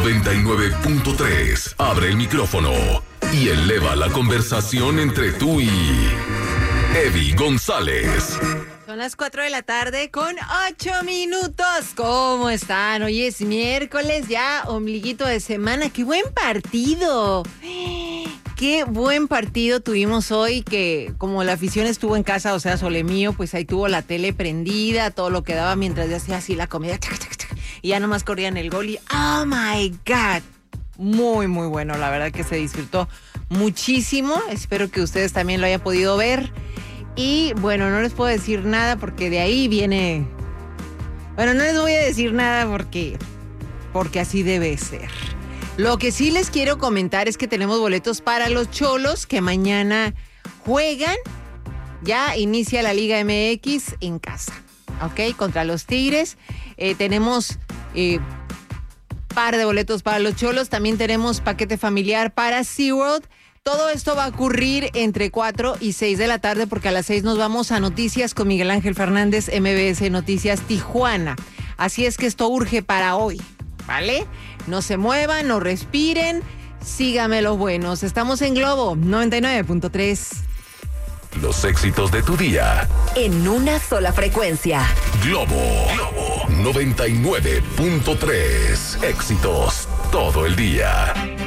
99.3. Abre el micrófono y eleva la conversación entre tú y Eddie González. Son las 4 de la tarde con 8 minutos. ¿Cómo están? Hoy es miércoles, ya ombliguito de semana. ¡Qué buen partido! Qué buen partido tuvimos hoy, que como la afición estuvo en casa, o sea, Sole mío, pues ahí tuvo la tele prendida, todo lo que daba mientras ya hacía así la comida, y ya nomás corrían el gol y ¡oh, my God! Muy, muy bueno, la verdad que se disfrutó muchísimo. Espero que ustedes también lo hayan podido ver. Y bueno, no les puedo decir nada porque de ahí viene... Bueno, no les voy a decir nada porque así debe ser. Lo que sí les quiero comentar es que tenemos boletos para los Cholos que mañana juegan. Ya inicia la Liga MX en casa, ¿ok? Contra los Tigres. Tenemos par de boletos para los Cholos. También tenemos paquete familiar para SeaWorld. Todo esto va a ocurrir entre 4 y 6 de la tarde porque a las 6 nos vamos a Noticias con Miguel Ángel Fernández, MBS Noticias Tijuana. Así es que esto urge para hoy, ¿vale? No se muevan, no respiren, síganme los buenos. Estamos en Globo 99.3. Los éxitos de tu día. En una sola frecuencia. Globo 99.3. Éxitos todo el día.